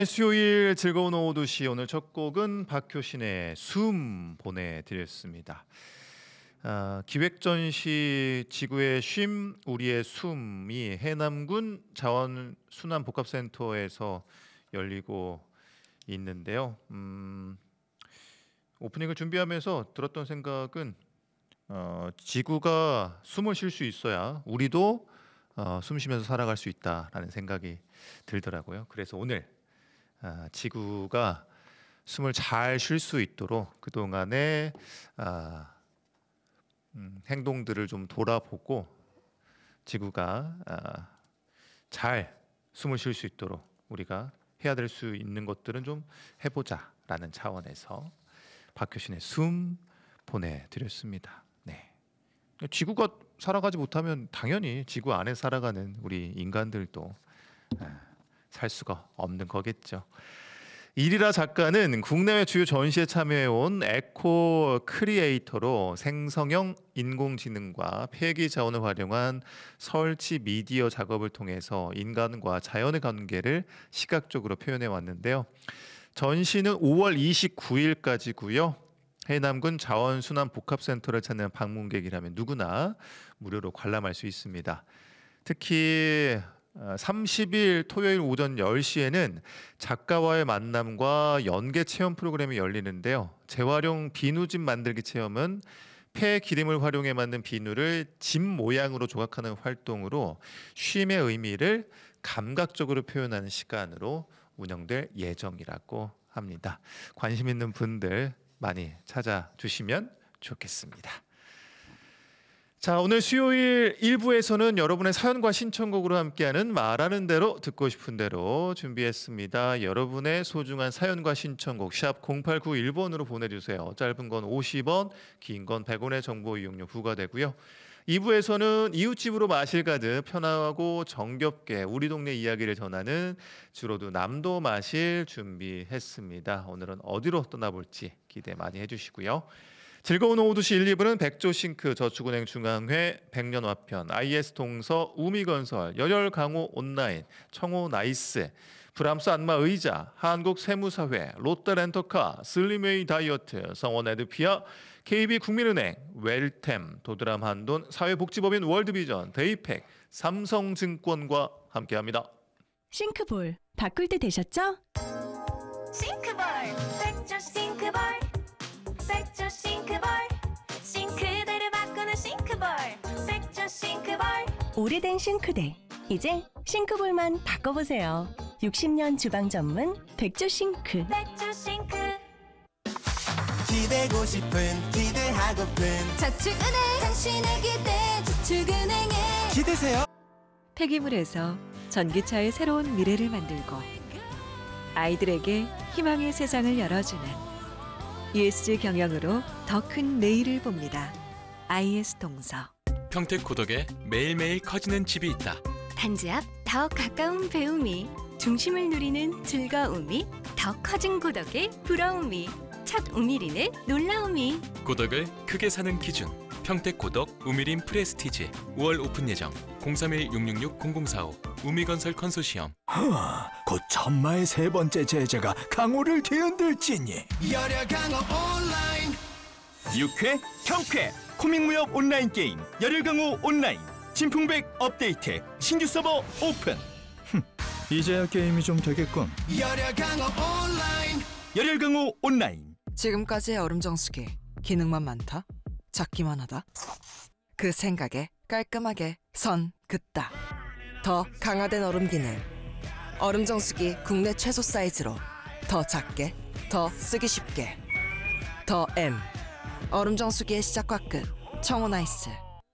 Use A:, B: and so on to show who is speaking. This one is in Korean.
A: 수요일 즐거운 오후 2시 오늘 첫 곡은 박효신의 숨 보내드렸습니다. 기획전시 지구의 쉼 우리의 숨이 해남군 자원순환복합센터에서 열리고 있는데요. 오프닝을 준비하면서 들었던 생각은 지구가 숨을 쉴 수 있어야 우리도 숨 쉬면서 살아갈 수 있다라는 생각이 들더라고요. 그래서 오늘 지구가 숨을 잘 쉴 수 있도록 그동안의 행동들을 좀 돌아보고 지구가 잘 숨을 쉴 수 있도록 우리가 해야 될 수 있는 것들은 좀 해보자라는 차원에서 박효신의 숨 보내드렸습니다. 네. 지구가 살아가지 못하면 당연히 지구 안에 살아가는 우리 인간들도 살 수가 없는 거겠죠. 이리라 작가는 국내외 주요 전시에 참여해온 에코 크리에이터로 생성형 인공지능과 폐기 자원을 활용한 설치 미디어 작업을 통해서 인간과 자연의 관계를 시각적으로 표현해 왔는데요. 전시는 5월 29일까지고요. 해남군 자원순환복합센터를 찾는 방문객이라면 누구나 무료로 관람할 수 있습니다. 특히 30일 토요일 오전 10시에는 작가와의 만남과 연계 체험 프로그램이 열리는데요. 재활용 비누집 만들기 체험은 폐 기름을 활용해 만든 비누를 집 모양으로 조각하는 활동으로 쉼의 의미를 감각적으로 표현하는 시간으로 운영될 예정이라고 합니다. 관심 있는 분들 많이 찾아주시면 좋겠습니다. 자, 오늘 수요일 1부에서는 여러분의 사연과 신청곡으로 함께하는 말하는 대로 듣고 싶은 대로 준비했습니다. 여러분의 소중한 사연과 신청곡 샵 0891번으로 보내주세요. 짧은 건 50원, 긴 건 100원의 정보 이용료 부과되고요. 2부에서는 이웃집으로 마실 가듯 편하고 정겹게 우리 동네 이야기를 전하는 주로도 남도 마실 준비했습니다. 오늘은 어디로 떠나볼지 기대 많이 해주시고요. 즐거운 오후 2시 1, 2부는 백조싱크, 저축은행 중앙회, 백년화편, IS동서, 우미건설, 열혈강호 온라인, 청호나이스, 브람스 안마의자, 한국세무사회, 롯데렌터카, 슬림웨이 다이어트, 성원에드피아, KB국민은행, 웰템, 도드람 한돈, 사회복지법인 월드비전, 데이팩, 삼성증권과 함께합니다.
B: 싱크볼 바꿀 때 되셨죠?
C: 싱크볼 백조 싱크볼 백조 싱크볼 싱크대를 바꾸는 싱크볼 백조 싱크볼
B: 오래된 싱크대 이제 싱크볼만 바꿔보세요. 60년 주방 전문 백조 싱크.
C: 백조 싱크
D: 기대고 싶은 기대하고픈
C: 저축은행 당신의 기대 저축은행에
D: 기대세요.
E: 폐기물에서 전기차의 새로운 미래를 만들고 아이들에게 희망의 세상을 열어주는 ESG 경영으로 더 큰 내일을 봅니다. IS동서.
F: 평택 고덕에 매일매일 커지는 집이 있다.
B: 단지 앞 더 가까운 배움이 중심을 누리는 즐거움이 더 커진 고덕의 부러움이 첫 우미린의 놀라움이
F: 고덕을 크게 사는 기준. 평택 고덕 우미린 프레스티지 5월 오픈 예정. 031-666-0045 우미건설 컨소시엄.
G: 곧 천마의 세 번째 제자가 강호를 뒤흔들지니.
D: 열혈강호 온라인
G: 6회 경쾌 코믹무협 온라인 게임 열혈강호 온라인 진풍백 업데이트 신규 서버 오픈. 이제야 게임이 좀 되겠군.
D: 열혈강호 온라인
G: 열혈강호 온라인.
H: 지금까지의 얼음정수기 기능만 많다? 작기만 하다? 그 생각에 깔끔하게 선 긋다. 더 강화된 얼음 기능. 얼음정수기 국내 최소 사이즈로 더 작게, 더 쓰기 쉽게. 더 M. 얼음정수기의 시작과 끝. 청호나이스.